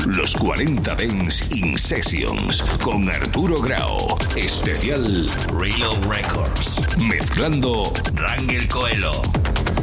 Los 40 Dance in Sessions con Arturo Grau. Especial Reload Records. Mezclando Rangel Coelho.